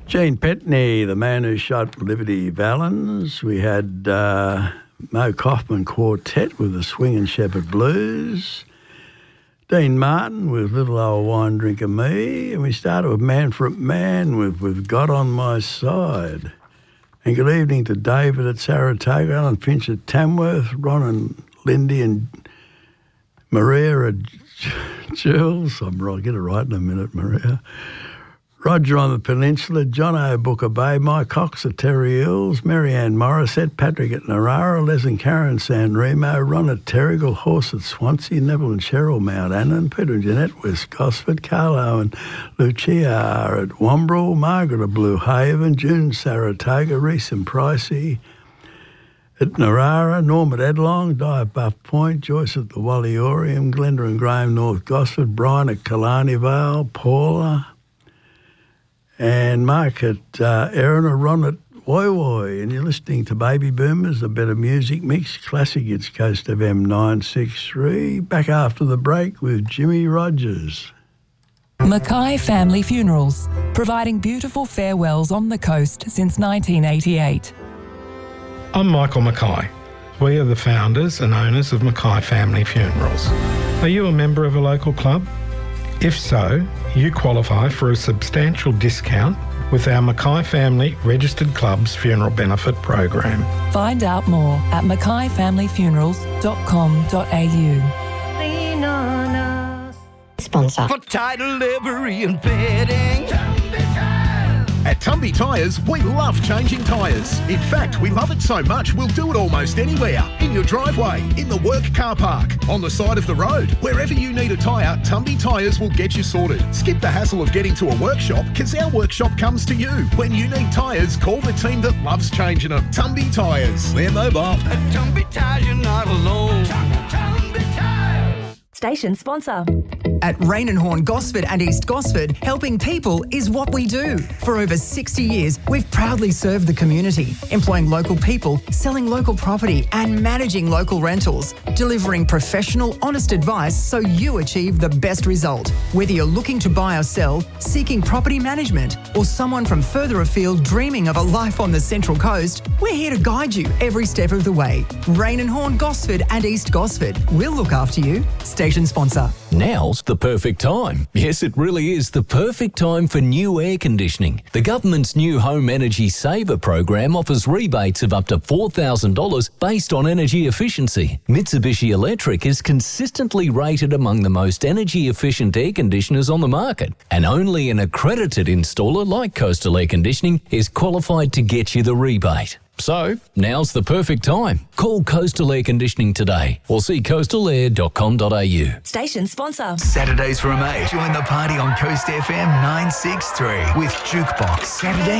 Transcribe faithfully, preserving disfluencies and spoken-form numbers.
Gene Petney, the man who shot Liberty Valance. We had uh, Mo Kaufman Quartet with the Swingin' Shepherd Blues. Dean Martin with Little Old Wine Drinker Me. And we started with Man for Man with, with God on My Side. And good evening to David at Saratoga, Alan Finch at Tamworth, Ron and Lindy and Maria at Jules. I'm right, get it right in a minute, Maria. Roger on the Peninsula, John O. Booker Bay, Mike Cox at Terry Hills, Marianne Morissette, Patrick at Narara, Les and Karen San Remo, Ron at Terrigal, Horse at Swansea, Neville and Cheryl Mount Annan, Peter and Jeanette West Gosford, Carlo and Lucia are at Wombrel, Margaret at Blue Haven, June Saratoga, Reese and Pricey at Narara, Norm at Edlong, Di at Buff Point, Joyce at the Walliorium, Glenda and Graham North Gosford, Brian at Killarney Vale, Paula, and Mark at uh, Erin or Ron at Woi Woi. And you're listening to Baby Boomers, a better music mix, classic. It's Coast F M nine six three. Back after the break with Jimmy Rogers. Mackay Family Funerals, providing beautiful farewells on the coast since nineteen eighty-eight. I'm Michael Mackay. We are the founders and owners of Mackay Family Funerals. Are you a member of a local club? If so, you qualify for a substantial discount with our Mackay Family Registered Clubs Funeral Benefit Program. Find out more at mackay family funerals dot com dot a u. Lean on us. Sponsor. For title, livery and bedding. At Tumby Tyres, we love changing tyres. In fact, we love it so much we'll do it almost anywhere. In your driveway, in the work car park, on the side of the road. Wherever you need a tyre, Tumby Tyres will get you sorted. Skip the hassle of getting to a workshop because our workshop comes to you. When you need tyres, call the team that loves changing them. Tumby Tyres. They're mobile. At Tumby Tyres, you're not alone. Tumby Tyres. Station sponsor. At Rain and Horn Gosford and East Gosford, helping people is what we do. For over sixty years, we've proudly served the community, employing local people, selling local property and managing local rentals, delivering professional, honest advice so you achieve the best result. Whether you're looking to buy or sell, seeking property management, or someone from further afield dreaming of a life on the Central Coast, we're here to guide you every step of the way. Rain and Horn Gosford and East Gosford. We'll look after you. Station sponsor. Now's the perfect time. Yes, it really is the perfect time for new air conditioning. The government's new Home Energy Saver program offers rebates of up to four thousand dollars based on energy efficiency. Mitsubishi Electric is consistently rated among the most energy efficient air conditioners on the market, and only an accredited installer like Coastal Air Conditioning is qualified to get you the rebate. So, now's the perfect time. Call Coastal Air Conditioning today or see coastal air dot com dot a u. Station sponsor. Saturdays from eight. Join the party on Coast F M nine six three with Jukebox. Saturday